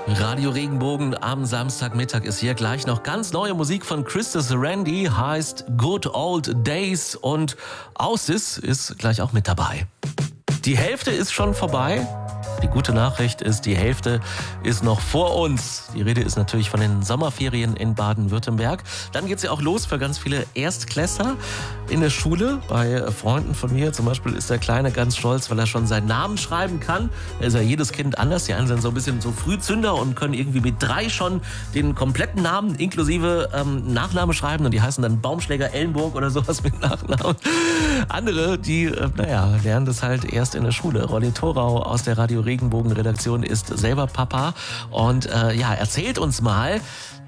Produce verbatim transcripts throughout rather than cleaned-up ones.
Radio Regenbogen am Samstagmittag ist hier gleich noch ganz neue Musik von Christus Randy, heißt Good Old Days, und Ausis ist gleich auch mit dabei. Die Hälfte ist schon vorbei. Die gute Nachricht ist, die Hälfte ist noch vor uns. Die Rede ist natürlich von den Sommerferien in Baden-Württemberg. Dann geht's ja auch los für ganz viele Erstklässler in der Schule. Bei Freunden von mir zum Beispiel ist der Kleine ganz stolz, weil er schon seinen Namen schreiben kann. Da ist ja jedes Kind anders. Die einen sind so ein bisschen so Frühzünder und können irgendwie mit drei schon den kompletten Namen inklusive ähm, Nachname schreiben. Und die heißen dann Baumschläger Ellenburg oder sowas mit Nachnamen. Andere, die, äh, naja, lernen das halt erst in der Schule. Rolli Thorau aus der Radio Regenbogen-Redaktion ist selber Papa und äh, ja, erzählt uns mal,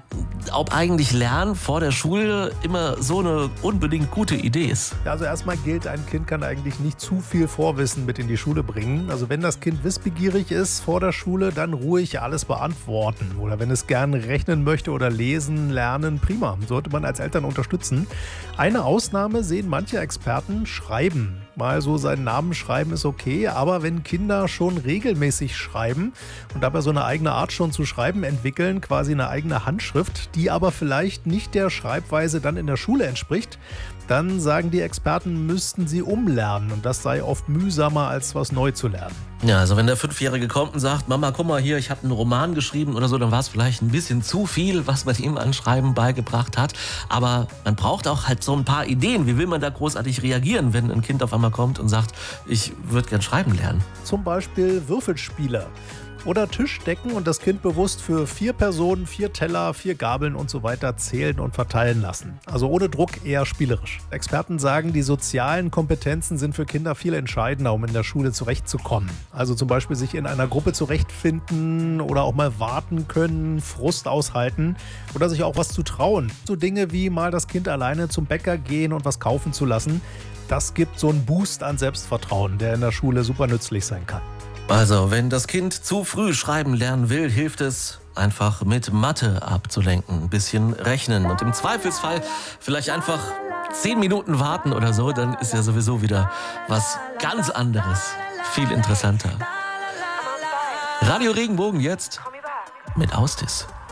ob eigentlich Lernen vor der Schule immer so eine unbedingt gute Idee ist. Ja, also erstmal gilt, ein Kind kann eigentlich nicht zu viel Vorwissen mit in die Schule bringen. Also wenn das Kind wissbegierig ist vor der Schule, dann ruhig alles beantworten. Oder wenn es gern rechnen möchte oder lesen, lernen, prima. Sollte man als Eltern unterstützen. Eine Ausnahme sehen manche Experten: Schreiben. Mal so seinen Namen schreiben ist okay, aber wenn Kinder schon regelmäßig schreiben und dabei so eine eigene Art schon zu schreiben entwickeln, quasi eine eigene Handschrift, die aber vielleicht nicht der Schreibweise dann in der Schule entspricht, dann sagen die Experten, müssten sie umlernen, und das sei oft mühsamer, als was neu zu lernen. Ja, also wenn der Fünfjährige kommt und sagt, Mama, guck mal hier, ich habe einen Roman geschrieben oder so, dann war es vielleicht ein bisschen zu viel, was man ihm an Schreiben beigebracht hat. Aber man braucht auch halt so ein paar Ideen. Wie will man da großartig reagieren, wenn ein Kind auf einmal kommt und sagt, ich würde gern schreiben lernen? Zum Beispiel Würfelspiele. Oder Tischdecken und das Kind bewusst für vier Personen, vier Teller, vier Gabeln und so weiter zählen und verteilen lassen. Also ohne Druck, eher spielerisch. Experten sagen, die sozialen Kompetenzen sind für Kinder viel entscheidender, um in der Schule zurechtzukommen. Also zum Beispiel sich in einer Gruppe zurechtfinden oder auch mal warten können, Frust aushalten oder sich auch was zu trauen. So Dinge wie mal das Kind alleine zum Bäcker gehen und was kaufen zu lassen. Das gibt so einen Boost an Selbstvertrauen, der in der Schule super nützlich sein kann. Also, wenn das Kind zu früh schreiben lernen will, hilft es, einfach mit Mathe abzulenken, ein bisschen rechnen und im Zweifelsfall vielleicht einfach zehn Minuten warten oder so, dann ist ja sowieso wieder was ganz anderes, viel interessanter. Radio Regenbogen jetzt mit Ausis.